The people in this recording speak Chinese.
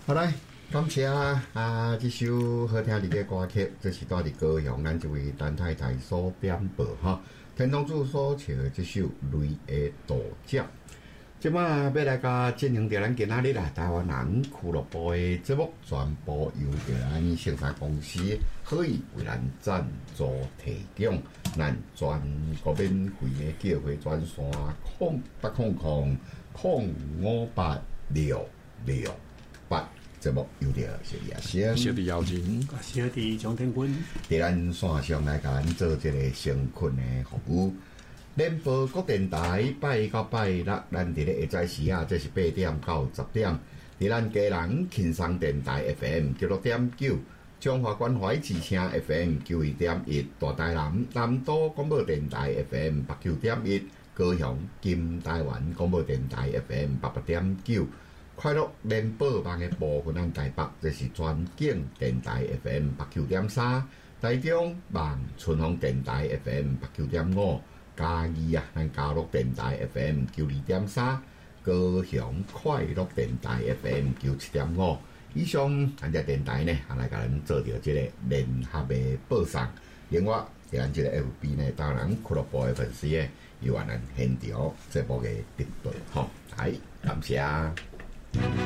好来，感谢这首好听的歌曲，这是到伫高雄咱这位陈太太所编播哈。天堂主所唱的这首《雷的渡者》。即马要来甲进行着咱今仔日啦，台湾人俱乐部的节目，全部由着咱生产公司可以为咱赞助提供，咱全国免费的叫回专线0800-058-668，节目由着小弟阿星、 小弟姚金、 小弟张天军， 伫咱线上来甲咱做这个生困的服务。联播各电台拜一到拜六，咱伫咧下早时啊，这是8点到10点。伫咱家人轻松电台 FM 96.9，中华关怀之声 FM 91.1，大台南都广播电台 FM 89.1，高雄金台湾广播电台 FM 88.9。快乐联播网的部分，咱台北这是全景电台 FM 89.3，台中网春风电台 FM 89.5。嘉义啊，咱嘉乐电台 FM 92.3，高雄快乐电台 FM 97.5。以上咱只电台呢，来甲咱做着这个联合的播送。另外，咱这个 FB 呢，当然俱乐部的粉丝呢，有咱现场节目的直播，好，来感谢。